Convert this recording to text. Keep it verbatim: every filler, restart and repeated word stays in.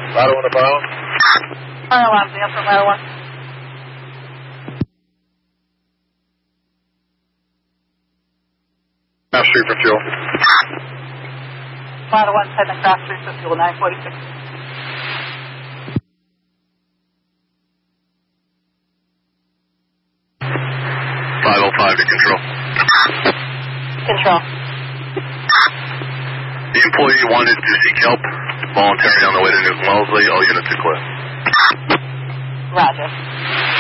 Ladder one to Bar one. Ladder one, the upper Ladder one. Cross Street for fuel. Ladder one, ten and Cross Street for fuel, nine forty-six. five oh five to control. Control. The employee wanted to seek help. Voluntary on the way to Newton Wellesley. All units are clear. Roger.